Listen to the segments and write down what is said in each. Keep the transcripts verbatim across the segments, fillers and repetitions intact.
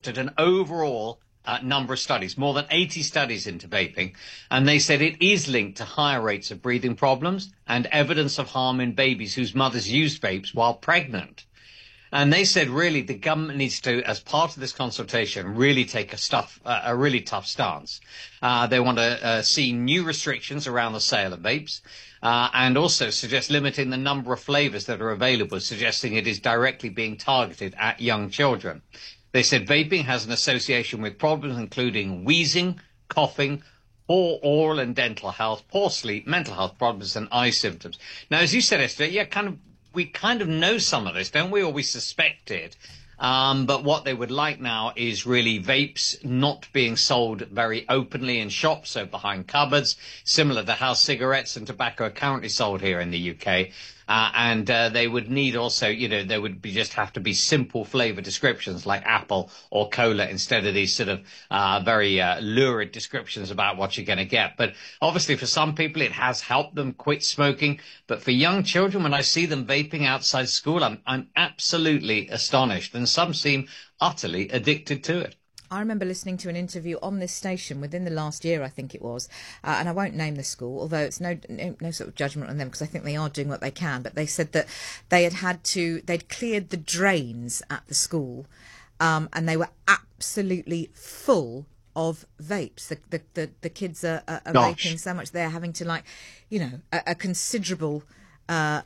at an overall uh, number of studies, more than eighty studies into vaping, and they said it is linked to higher rates of breathing problems and evidence of harm in babies whose mothers used vapes while pregnant. And they said, really, the government needs to, as part of this consultation, really take a, stuff, uh, a really tough stance. Uh, they want to uh, see new restrictions around the sale of vapes uh, and also suggest limiting the number of flavors that are available, suggesting it is directly being targeted at young children. They said vaping has an association with problems including wheezing, coughing, poor oral and dental health, poor sleep, mental health problems, and eye symptoms. Now, as you said, Esther, yeah, kind of, we kind of know some of this, don't we? Or we suspect it. Um, but what they would like now is really vapes not being sold very openly in shops, so behind cupboards, similar to how cigarettes and tobacco are currently sold here in the U K. Uh, and uh, they would need also, you know, there would be just have to be simple flavor descriptions like apple or cola instead of these sort of uh, very uh, lurid descriptions about what you're going to get. But obviously for some people it has helped them quit smoking. But for young children, when I see them vaping outside school, I'm, I'm absolutely astonished. And some seem utterly addicted to it. I remember listening to an interview on this station within the last year, I think it was, uh, and I won't name the school, although it's no, no no sort of judgment on them because I think they are doing what they can. But they said that they had had to, they'd cleared the drains at the school, um, and they were absolutely full of vapes. The the the, the kids are, are, are vaping so much they're having to, like, you know, a, a considerable Uh,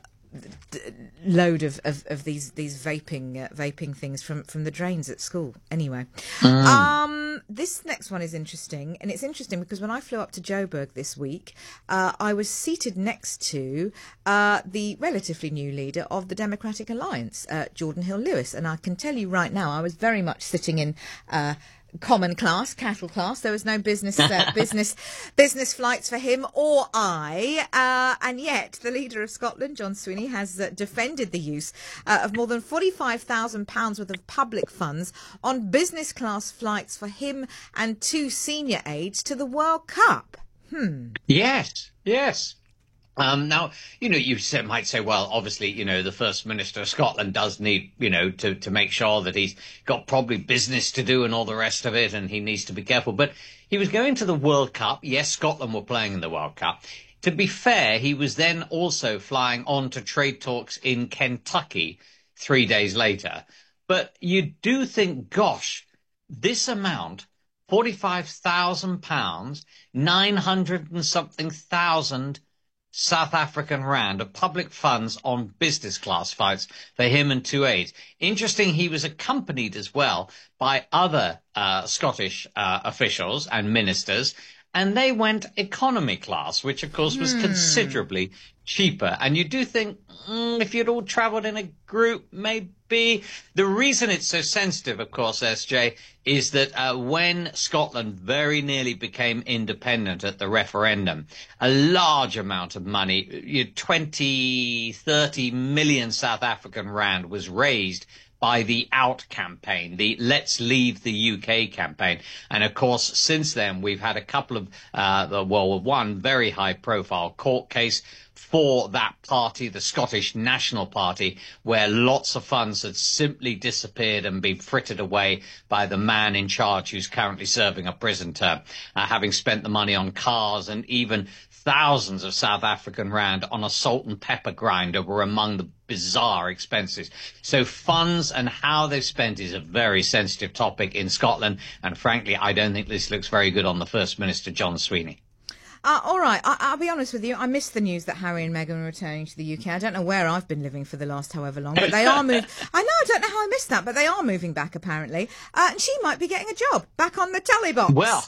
load of, of, of these these vaping uh, vaping things from, from the drains at school. Anyway, mm. um, this next one is interesting, and it's interesting because when I flew up to Joburg this week, uh, I was seated next to uh, the relatively new leader of the Democratic Alliance, uh, Jordan Hill-Lewis, and I can tell you right now, I was very much sitting in Uh, common class, cattle class. There was no business uh, business business flights for him or I, uh, and yet the leader of Scotland, John Sweeney, has uh, defended the use uh, of more than forty-five thousand pounds worth of public funds on business class flights for him and two senior aides to the World Cup. Hmm. Yes, yes. Um, now, you know, you said, might say, well, obviously, you know, the First Minister of Scotland does need, you know, to, to make sure that he's got probably business to do and all the rest of it, and he needs to be careful. But he was going to the World Cup. Yes, Scotland were playing in the World Cup. To be fair, he was then also flying on to trade talks in Kentucky three days later. But you do think, gosh, this amount, forty-five thousand pounds, nine hundred and something thousand South African rand of public funds on business class flights for him and two aides. Interesting, he was accompanied as well by other uh, Scottish uh, officials and ministers, and they went economy class, which of course was hmm. considerably cheaper. And you do think, mm, if you'd all travelled in a group, maybe. The reason it's so sensitive, of course, S J, is that uh, when Scotland very nearly became independent at the referendum, a large amount of money, you know, twenty, thirty million South African rand was raised by the Out campaign, the Let's Leave the U K campaign. And of course, since then, we've had a couple of, uh, well, one very high profile court case for that party, the Scottish National Party, where lots of funds had simply disappeared and been frittered away by the man in charge who's currently serving a prison term, uh, having spent the money on cars and even thousands of South African rand on a salt and pepper grinder were among the bizarre expenses. So funds and how they've spent is a very sensitive topic in Scotland. And frankly, I don't think this looks very good on the First Minister, John Sweeney. Uh, all right, I, I'll be honest with you. I missed the news that Harry and Meghan are returning to the U K. I don't know where I've been living for the last however long, but they are moving. I know, I don't know how I missed that, but they are moving back apparently. Uh, and she might be getting a job back on the telly box. Well,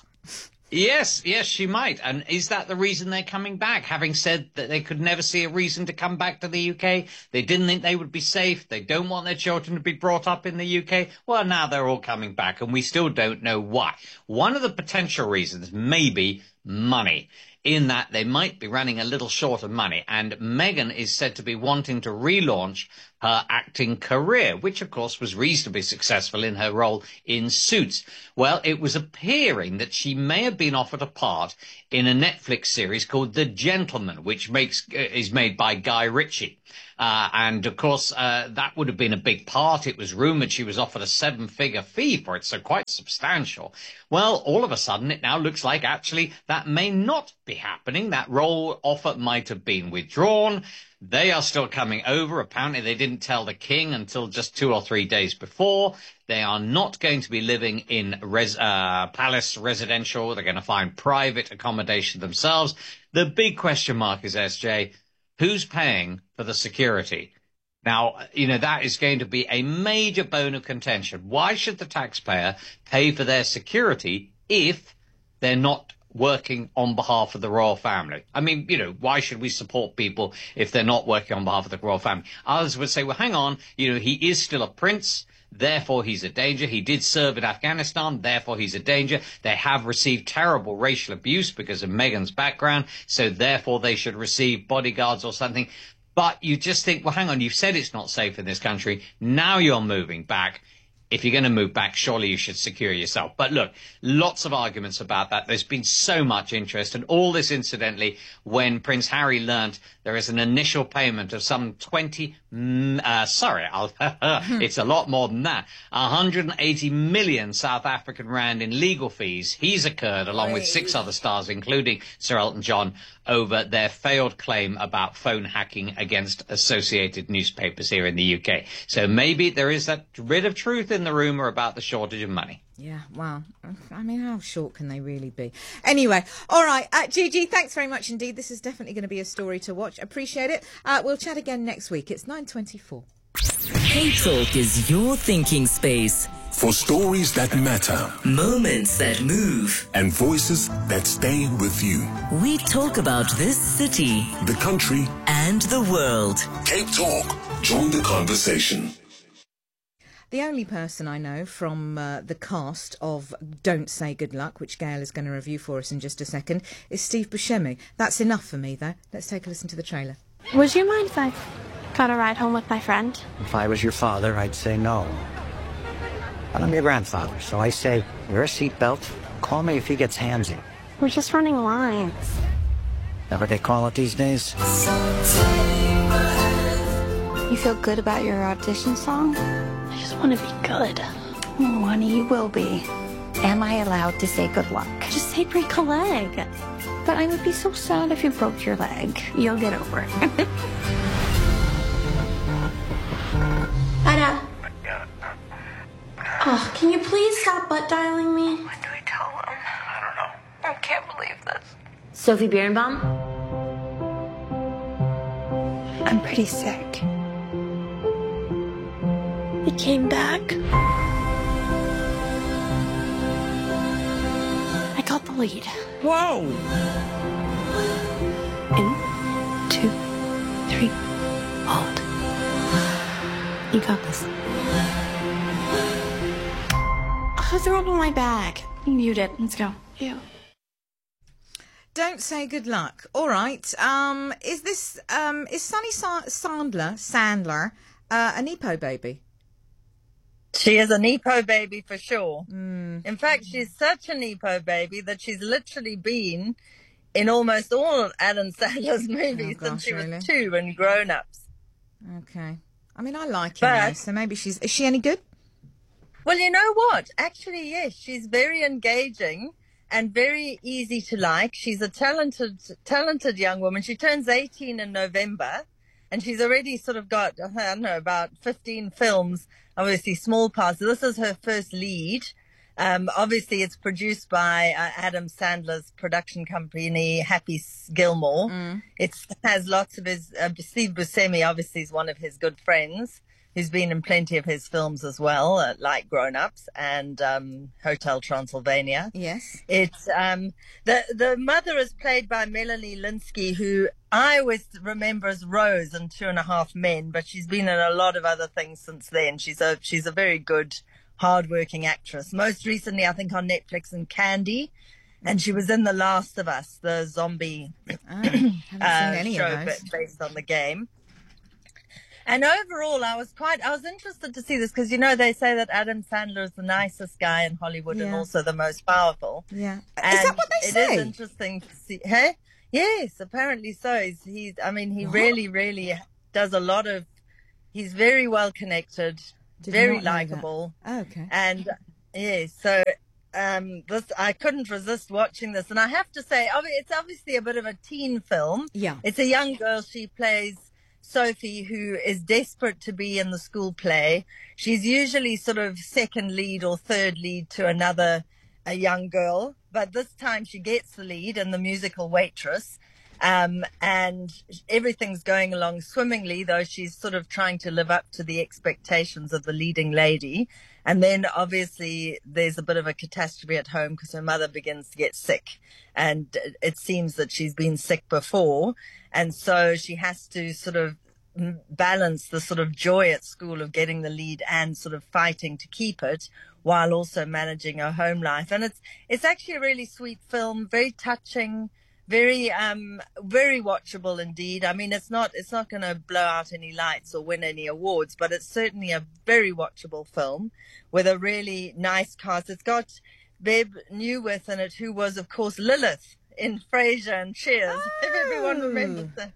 yes, yes, she might. And is that the reason they're coming back? Having said that they could never see a reason to come back to the U K, they didn't think they would be safe, they don't want their children to be brought up in the U K. Well, now they're all coming back, and we still don't know why. One of the potential reasons may be money, in that they might be running a little short of money. And Meghan is said to be wanting to relaunch her acting career, which, of course, was reasonably successful in her role in Suits. Well, it was appearing that she may have been offered a part in a Netflix series called The Gentleman, which makes uh, is made by Guy Ritchie. Uh, and, of course, uh, that would have been a big part. It was rumoured she was offered a seven-figure fee for it, so quite substantial. Well, all of a sudden, it now looks like actually that may not be happening. That role offer might have been withdrawn. They are still coming over. Apparently, they didn't tell the king until just two or three days before. They are not going to be living in res, uh, palace residential. They're going to find private accommodation themselves. The big question mark is, S J, who's paying for the security? Now, you know, that is going to be a major bone of contention. Why should the taxpayer pay for their security if they're not working on behalf of the royal family? I mean, you know, why should we support people if they're not working on behalf of the royal family? Others would say, well, hang on, you know, he is still a prince. Therefore, he's a danger. He did serve in Afghanistan. Therefore, he's a danger. They have received terrible racial abuse because of Meghan's background. So therefore, they should receive bodyguards or something. But you just think, well, hang on, you've said it's not safe in this country. Now you're moving back. If you're going to move back, surely you should secure yourself. But look, lots of arguments about that. There's been so much interest. And all this, incidentally, when Prince Harry learnt there is an initial payment of some twenty, uh, sorry, I'll, it's a lot more than that, one hundred eighty million South African rand in legal fees. He's incurred, along with six other stars, including Sir Elton John, over their failed claim about phone hacking against associated newspapers here in the U K. So maybe there is that bit of truth in the rumour about the shortage of money. Yeah, well, I mean, how short can they really be? Anyway, all right, uh, Gigi, thanks very much indeed. This is definitely going to be a story to watch. Appreciate it. Uh, we'll chat again next week. It's nine twenty-four. Cape Talk is your thinking space. For stories that matter, moments that move, and voices that stay with you. We talk about this city, the country, and the world. Cape Talk. Join the conversation. The only person I know from uh, the cast of Don't Say Good Luck, which Gail is going to review for us in just a second, is Steve Buscemi. That's enough for me, though. Let's take a listen to the trailer. Would you mind if I got a ride home with my friend? If I was your father, I'd say no. But I'm your grandfather, so I say, wear a seatbelt. Call me if he gets handsy. We're just running lines. That what they call it these days? You feel good about your audition song? I just want to be good. Oh, honey, you will be. Am I allowed to say good luck? Just say break a leg. But I would be so sad if you broke your leg. You'll get over it. Ida. Oh, can you please stop butt dialing me? When do we tell him? I don't know. I can't believe this. Sophie Birnbaum? I'm pretty sick. He came back. I got the lead. Whoa! In, two, three, hold. You got this. Oh, throw it in my bag. Mute it. Let's go. You. Don't Say Good Luck. All right. Um, is this um, is Sunny Sa- Sandler Sandler uh, a Nepo baby? She is a Nepo baby for sure. Mm. In fact, she's such a Nepo baby that she's literally been in almost all of Adam Sandler's movies Oh, gosh, since she really? was two and Grown Ups. Okay. I mean, I like her, But- though, so maybe she's... Is she any good? Well, you know what? Actually, yes, she's very engaging and very easy to like. She's a talented, talented young woman. She turns eighteen in November, and she's already sort of got, I don't know, about fifteen films, obviously small parts. So this is her first lead. Um, obviously, it's produced by uh, Adam Sandler's production company, Happy Gilmore. Mm. It has lots of his, uh, Steve Buscemi obviously is one of his good friends, who's been in plenty of his films as well, uh, like Grown Ups and um, Hotel Transylvania. Yes. It's um, the the mother is played by Melanie Linsky, who I always remember as Rose in Two and a Half Men, but she's been in a lot of other things since then. She's a she's a very good, hardworking actress. Most recently, I think on Netflix in Candy, and she was in The Last of Us, the zombie Oh, haven't uh, seen any show of those. ba- based on the game. And overall, I was quite, I was interested to see this because, you know, they say that Adam Sandler is the nicest guy in Hollywood and Yeah. also the most powerful. Yeah. And Is that what they it say? is interesting to see. Hey? Yes, apparently so. He's, he's I mean, he What? really, really does a lot of, he's very well connected, Did very not know that. likable. Oh, okay. And yes, so um, this I couldn't resist watching this, and I have to say, it's obviously a bit of a teen film. Yeah, it's a young girl. She plays Sophie, who is desperate to be in the school play. She's usually sort of second lead or third lead to another a young girl, but this time she gets the lead in the musical Waitress. Um, and everything's going along swimmingly, though she's sort of trying to live up to the expectations of the leading lady. And then obviously there's a bit of a catastrophe at home because her mother begins to get sick, and it seems that she's been sick before. And so she has to sort of balance the sort of joy at school of getting the lead and sort of fighting to keep it while also managing her home life. And it's, it's actually a really sweet film, very touching, very um very watchable indeed. I mean, it's not it's not going to blow out any lights or win any awards, but it's certainly a very watchable film with a really nice cast. It's got Beb Newworth in it, who was of course Lilith in Frasier and Cheers, oh. if everyone remembers that.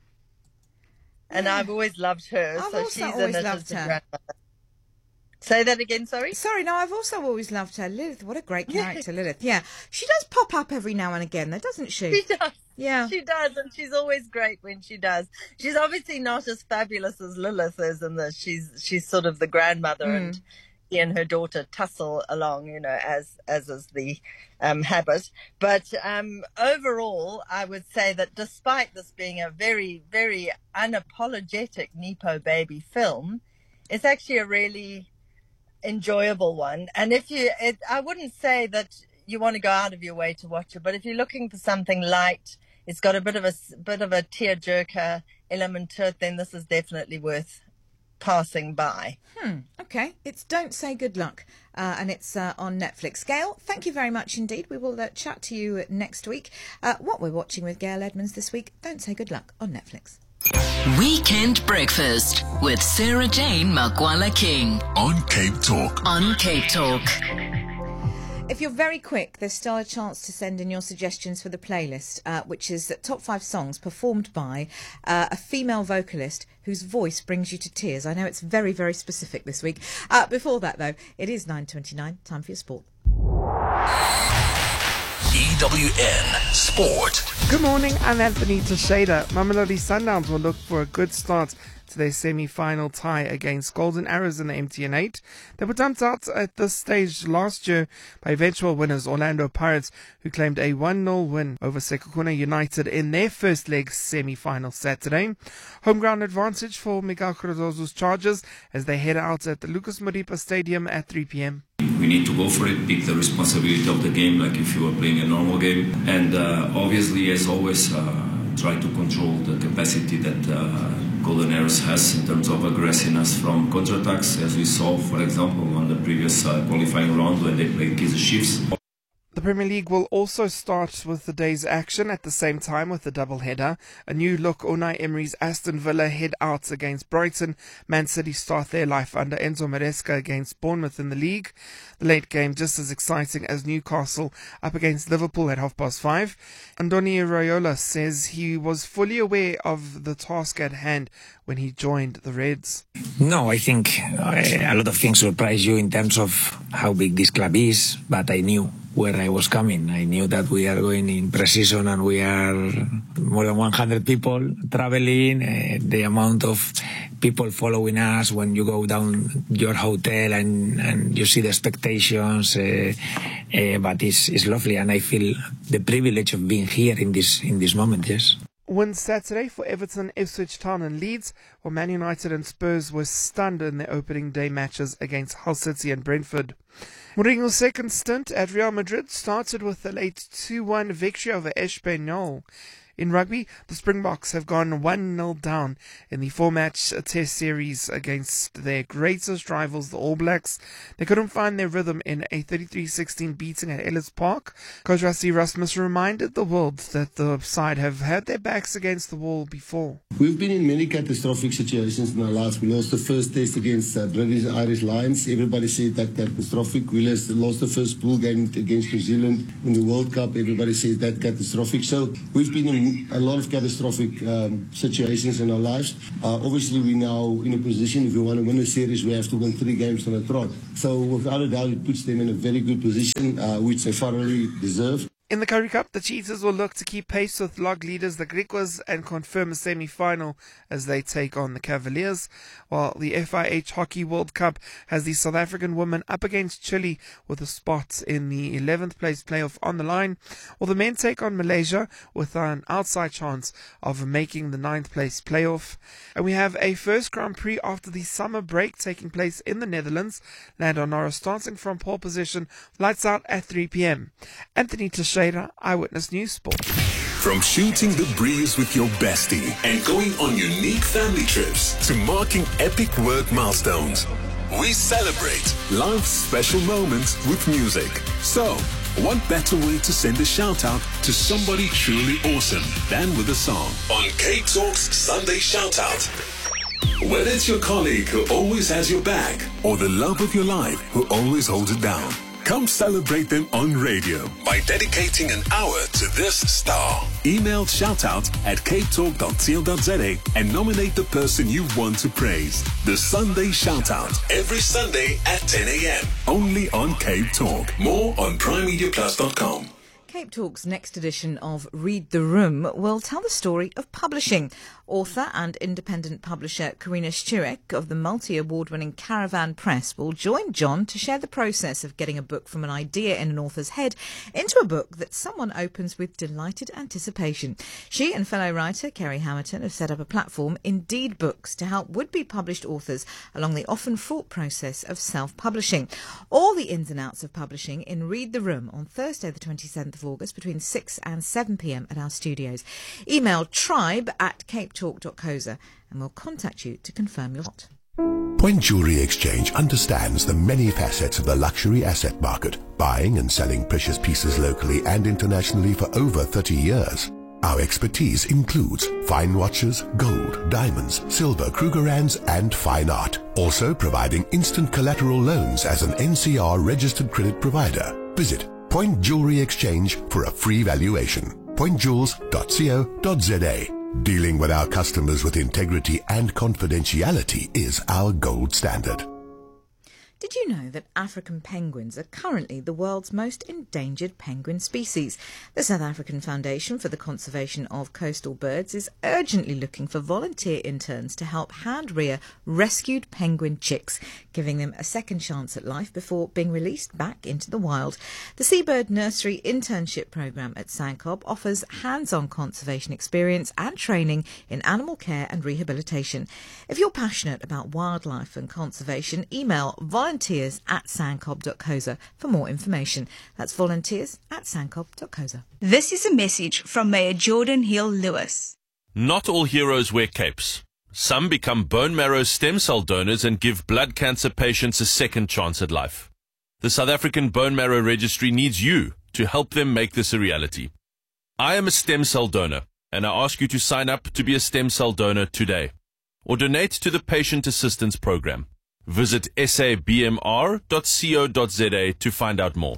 And yeah. I've always loved her. I've so also she's always in it loved as the her. grandmother. Say that again, sorry? Sorry, no, I've also always loved her. Lilith, what a great character, Lilith. Yeah, she does pop up every now and again, though, doesn't she? She does. Yeah. She does, and she's always great when she does. She's obviously not as fabulous as Lilith is in this. She's she's sort of the grandmother, mm. and she and her daughter tussle along, you know, as as is the um, habit. But um, overall, I would say that despite this being a very, very unapologetic Nepo baby film, it's actually a really enjoyable one. And if you it, I wouldn't say that you want to go out of your way to watch it, but if you're looking for something light, it's got a bit of a bit of a tearjerker element to it, then this is definitely worth passing by. Hmm okay, it's Don't Say Good Luck, uh, and it's uh, on Netflix. Gail, thank you very much indeed. We will uh, chat to you next week. Uh, what we're watching with Gail Edmonds this week, Don't Say Good Luck on Netflix. Weekend Breakfast with Sarah Jane Makwala King on Cape Talk. On Cape Talk. If you're very quick, there's still a chance to send in your suggestions for the playlist, uh, which is top five songs performed by uh, a female vocalist whose voice brings you to tears. I know it's very, very specific this week. Uh, before that, though, it is nine twenty-nine. Time for your sport. E W N Sport. Good morning, I'm Anthony Teixeira. Mamelodi Sundowns will look for a good start to their semi-final tie against Golden Arrows in the M T N eight. They were dumped out at this stage last year by eventual winners Orlando Pirates, who claimed a one nil win over Sekhukhune United in their first leg semi-final Saturday. Home ground advantage for Miguel Cardozo's Chargers as they head out at the Lucas Modipa Stadium at three p.m. We need to go for it, pick the responsibility of the game like if you were playing a normal game. And uh, obviously, as always, uh, try to control the capacity that uh, Golden Arrows has in terms of aggressiveness from counterattacks, as we saw, for example, on the previous uh, qualifying round when they played Kaizer Chiefs. The Premier League will also start with the day's action at the same time with the doubleheader. A new look Unai Emery's Aston Villa head out against Brighton. Man City start their life under Enzo Maresca against Bournemouth in the league. The late game just as exciting as Newcastle up against Liverpool at half past five. Andoni Raiola says he was fully aware of the task at hand when he joined the Reds. No, I think uh, a lot of things surprise you in terms of how big this club is, but I knew where I was coming. I knew that we are going in pre-season and we are more than one hundred people traveling. Uh, the amount of people following us when you go down your hotel and, and you see the expectations, uh, uh, but it's, it's lovely, and I feel the privilege of being here in this in this moment, yes. Win Saturday for Everton, Ipswich Town and Leeds, while Man United and Spurs were stunned in their opening day matches against Hull City and Brentford. Mourinho's second stint at Real Madrid started with a late two one victory over Espanyol. In rugby, the Springboks have gone one nil down in the four-match test series against their greatest rivals, the All Blacks. They couldn't find their rhythm in a thirty-three sixteen beating at Ellis Park. Coach Rassie Erasmus reminded the world that the side have had their backs against the wall before. We've been in many catastrophic situations in our lives. We lost the first test against uh, British Irish Lions. Everybody said that catastrophic. We lost, lost the first pool game against New Zealand in the World Cup. Everybody says that catastrophic. So we've been in been a lot of catastrophic um, situations in our lives. Uh, obviously, we're now in a position, if we want to win a series, we have to win three games on a trot. So without a doubt, it puts them in a very good position, uh, which they thoroughly deserve. In the Currie Cup, the Cheetahs will look to keep pace with log leaders, the Griquas, and confirm a semi-final as they take on the Cavaliers, while the F I H Hockey World Cup has the South African women up against Chile with a spot in the eleventh place playoff on the line, while the men take on Malaysia with an outside chance of making the ninth place playoff. And we have a first Grand Prix after the summer break taking place in the Netherlands. Lando Norris starting from pole position, lights out at three p.m. Anthony Teixeira, Eyewitness News Sport. From shooting the breeze with your bestie and going on unique family trips to marking epic work milestones, we celebrate life's special moments with music. So, what better way to send a shout out to somebody truly awesome than with a song on Cape Talk's Sunday Shout Out. Whether it's your colleague who always has your back or the love of your life who always holds it down, come celebrate them on radio by dedicating an hour to this star. Email shoutout at cape talk dot co dot za and nominate the person you want to praise. The Sunday Shoutout, every Sunday at ten a.m. Only on Cape Talk. More on prime media plus dot com. Cape Talk's next edition of Read the Room will tell the story of publishing. Author and independent publisher Karina Szczurek of the multi-award-winning Caravan Press will join John to share the process of getting a book from an idea in an author's head into a book that someone opens with delighted anticipation. She and fellow writer Kerry Hamilton have set up a platform, Indeed Books, to help would-be published authors along the often fraught process of self-publishing. All the ins and outs of publishing in Read the Room on Thursday the twenty-seventh of August between six and seven p.m. at our studios. Email tribe at cape talk dot co dot za and we'll contact you to confirm your lot. Point Jewellery Exchange understands the many facets of the luxury asset market, buying and selling precious pieces locally and internationally for over thirty years. Our expertise includes fine watches, gold, diamonds, silver, Krugerrands and fine art. Also providing instant collateral loans as an N C R registered credit provider. Visit Point Jewellery Exchange for a free valuation. point jewels dot co dot za. Dealing with our customers with integrity and confidentiality is our gold standard. Did you know that African penguins are currently the world's most endangered penguin species? The South African Foundation for the Conservation of Coastal Birds is urgently looking for volunteer interns to help hand-rear rescued penguin chicks, giving them a second chance at life before being released back into the wild. The Seabird Nursery Internship Programme at Sankob offers hands-on conservation experience and training in animal care and rehabilitation. If you're passionate about wildlife and conservation, email volunteer volunteers at sankob dot co dot za for more information. That's volunteers at sankob dot co dot za. This is a message from Mayor Jordan Hill Lewis. Not all heroes wear capes. Some become bone marrow stem cell donors and give blood cancer patients a second chance at life. The South African Bone Marrow Registry needs you to help them make this a reality. I am a stem cell donor, and I ask you to sign up to be a stem cell donor today, or donate to the Patient Assistance Program. Visit s a b m r dot co dot za to find out more.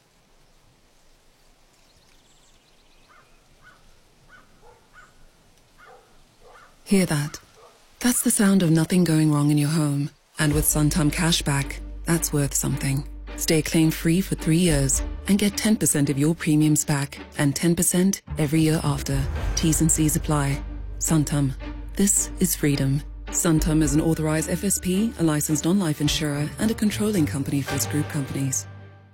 Hear that? That's the sound of nothing going wrong in your home. And with Santam Cashback, that's worth something. Stay claim-free for three years and get ten percent of your premiums back and ten percent every year after. T's and C's apply. Santam. This is freedom. Santam is an authorized F S P, a licensed non-life insurer, and a controlling company for its group companies.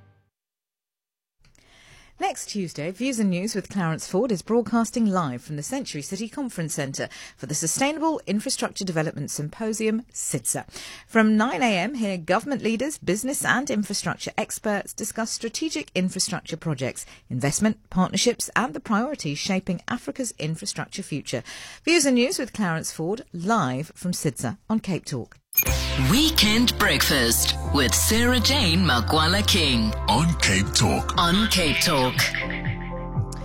Next Tuesday, Views and News with Clarence Ford is broadcasting live from the Century City Conference Centre for the Sustainable Infrastructure Development Symposium, S I D S A. From nine a.m, hear government leaders, business and infrastructure experts discuss strategic infrastructure projects, investment, partnerships and the priorities shaping Africa's infrastructure future. Views and News with Clarence Ford, live from S I D S A on Cape Talk. Weekend Breakfast with Sarah Jane Makwala King on Cape Talk. On Cape Talk.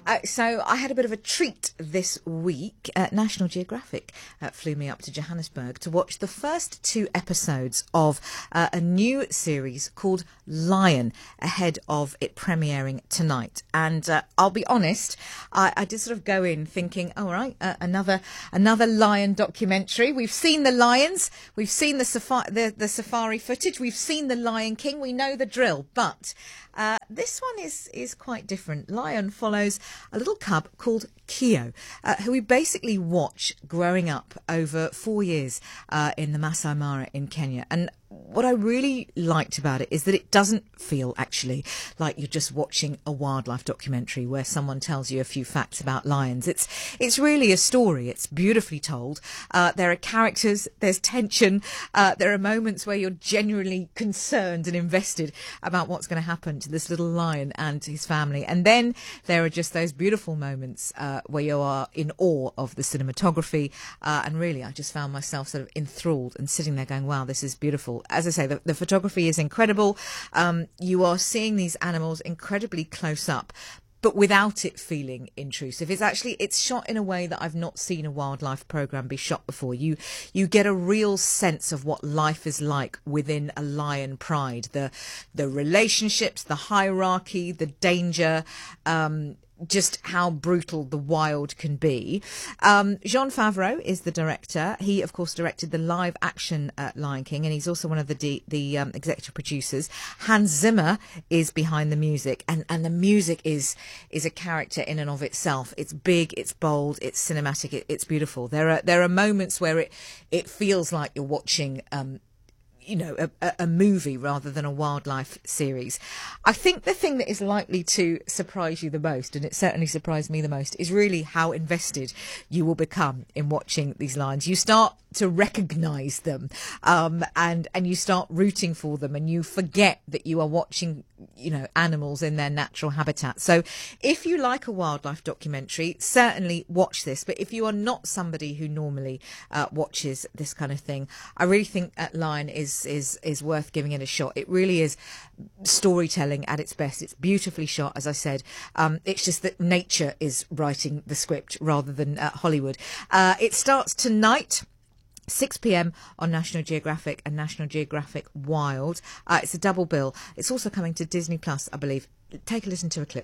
Uh, so I had a bit of a treat this week. Uh, National Geographic uh, flew me up to Johannesburg to watch the first two episodes of uh, a new series called Lion, ahead of it premiering tonight. And uh, I'll be honest, I, I did sort of go in thinking, all right, uh, another another lion documentary. We've seen the lions, we've seen the safari, the, the safari footage, we've seen the Lion King, we know the drill. But uh, this one is is quite different. Lion follows a little cub called Keo, uh, who we basically watch growing up over four years uh, in the Masai Mara in Kenya. And what I really liked about it is that it doesn't feel actually like you're just watching a wildlife documentary where someone tells you a few facts about lions. It's it's really a story. It's beautifully told. Uh, there are characters, there's tension, uh, there are moments where you're genuinely concerned and invested about what's going to happen to this little lion and his family. And then there are just those beautiful moments uh, where you are in awe of the cinematography. Uh, and really, I just found myself sort of enthralled and sitting there going, wow, this is beautiful. As I say, the, the photography is incredible. Um, you are seeing these animals incredibly close up, but without it feeling intrusive. It's actually, it's shot in a way that I've not seen a wildlife programme be shot before. You you get a real sense of what life is like within a lion pride. The, the relationships, the hierarchy, the danger, um, just how brutal the wild can be. Um, Jon Favreau is the director. He, of course, directed the live-action uh, Lion King, and he's also one of the D- the um, executive producers. Hans Zimmer is behind the music, and, and the music is is a character in and of itself. It's big, it's bold, it's cinematic, it, it's beautiful. There are there are moments where it it feels like you're watching Um, you know, a, a movie rather than a wildlife series. I think the thing that is likely to surprise you the most, and it certainly surprised me the most, is really how invested you will become in watching these lions. You start to recognise them, um, and and you start rooting for them, and you forget that you are watching, you know, animals in their natural habitat. So if you like a wildlife documentary, certainly watch this. But if you are not somebody who normally uh, watches this kind of thing, I really think that Lion is is is worth giving it a shot. It really is storytelling at its best. It's beautifully shot, as I said. Um, it's just that nature is writing the script rather than uh, Hollywood. Uh, it starts tonight, six p.m. on National Geographic and National Geographic Wild. Uh, it's a double bill. It's also coming to Disney Plus, I believe. Take a listen to a clip.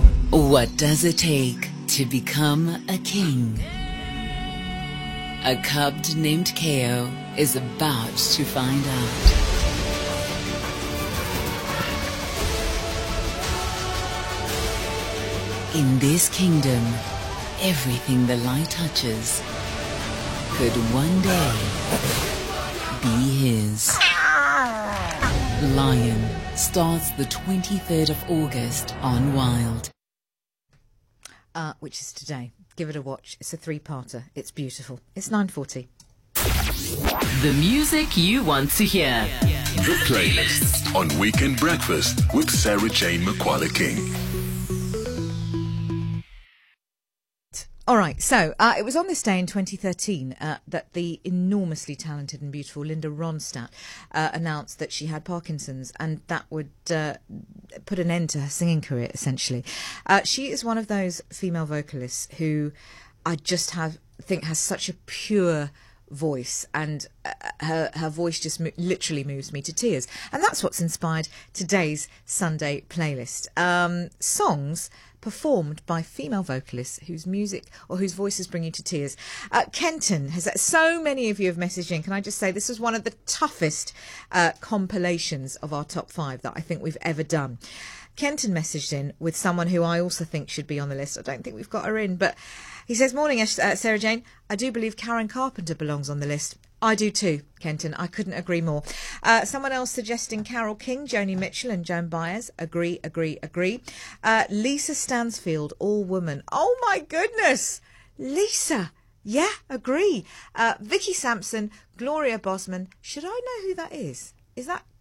What does it take to become a king? A cub named Keo is about to find out. In this kingdom, everything the light touches could one day be his. Lion starts the twenty-third of August on Wild. Uh, which is today. Give it a watch. It's a three-parter. It's beautiful. It's nine forty. The music you want to hear. The Playlist on Weekend Breakfast with Sarah Jane Makwala-King. All right, so uh, it was on this day in twenty thirteen uh, that the enormously talented and beautiful Linda Ronstadt uh, announced that she had Parkinson's, and that would uh, put an end to her singing career, essentially. Uh, she is one of those female vocalists who I just have think has such a pure voice, and uh, her her voice just mo- literally moves me to tears, and that's what's inspired today's Sunday playlist. Um, songs performed by female vocalists whose music or whose voices bring you to tears. Uh, Kenton has, so many of you have messaged in. Can I just say this was one of the toughest uh, compilations of our top five that I think we've ever done. Kenton messaged in with someone who I also think should be on the list. I don't think we've got her in, but he says, morning, uh, Sarah Jane. I do believe Karen Carpenter belongs on the list. I do too, Kenton. I couldn't agree more. Uh, someone else suggesting Carole King, Joni Mitchell and Joan Baez. Agree, agree, agree. Uh, Lisa Stansfield, All Woman. Oh, my goodness. Lisa. Yeah, agree. Uh, Vicky Sampson, Gloria Bosman. Should I know who that is? Is that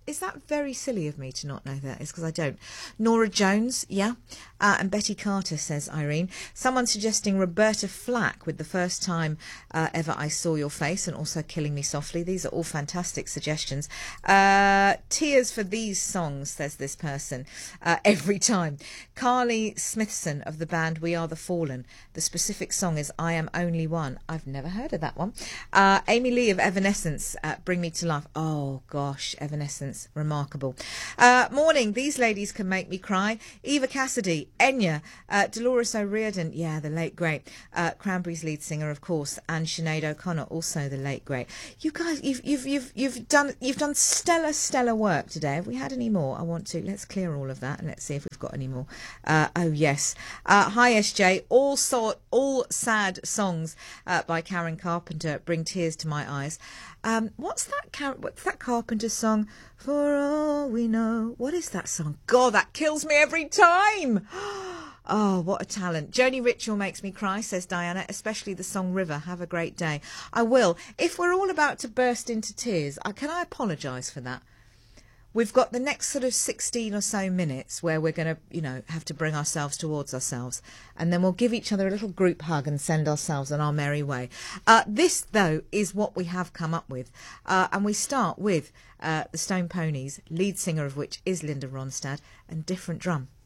is that very silly of me to not know that? It's because I don't. Nora Jones, yeah. Uh, and Betty Carter, says Irene. Someone suggesting Roberta Flack with The First Time uh, Ever I Saw Your Face, and also Killing Me Softly. These are all fantastic suggestions. Uh, tears for these songs, says this person, uh, every time. Carly Smithson of the band We Are the Fallen. The specific song is I Am Only One. I've never heard of that one. Uh, Amy Lee of Evanescence, uh, Bring Me to Life. Oh, gosh, Evanescence, remarkable. Uh, morning, these ladies can make me cry. Eva Cassidy, Enya, uh, Dolores O'Riordan, yeah, the late great, uh, Cranberries lead singer, of course, and Sinead O'Connor, also the late great. You guys, you've you've you've you've done you've done stellar stellar work today. Have we had any more? I want to let's clear all of that and let's see if we've got any more. Uh, oh yes, uh, hi S J. All sort all sad songs uh, by Karen Carpenter bring tears to my eyes. Um, what's that? Car- what's that Carpenter song? For all we know. What is that song? God, that kills me every time. Oh, what a talent. Joni Ritual makes me cry, says Diana, especially the song River. Have a great day. I will. If we're all about to burst into tears, I, can I apologise for that? We've got the next sort of sixteen or so minutes where we're going to, you know, have to bring ourselves towards ourselves. And then we'll give each other a little group hug and send ourselves on our merry way. Uh, this, though, is what we have come up with. Uh, and we start with uh, the Stone Ponies, lead singer of which is Linda Ronstadt, and Different Drum.